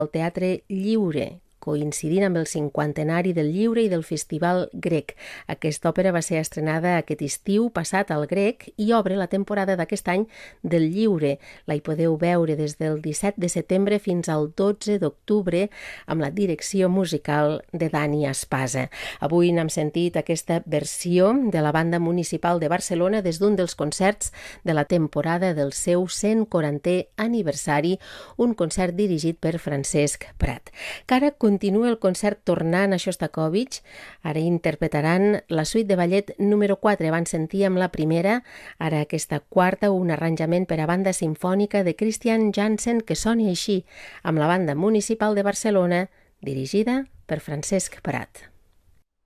al Teatre Lliure, coincidint amb el 50enari del Lliure i del Festival Grec. Aquesta òpera va ser estrenada aquest estiu passat al Grec i obre la temporada d'aquest any del Lliure. La hi podeu veure des del 17 de setembre fins al 12 d'octubre amb la direcció musical de Dani Espasa. Avui n'hem sentit aquesta versió de la Banda Municipal de Barcelona des d'un dels concerts de la temporada del seu 140è aniversari, un concert dirigit per Francesc Prat. Que ara continua el concert tornant a Xostakóvitx. Ara interpretaran la suite de ballet número 4. Van sentir amb la primera, ara aquesta quarta, un arranjament per a banda simfònica de Christian Jansen que soni així, amb la Banda Municipal de Barcelona, dirigida per Francesc Prat.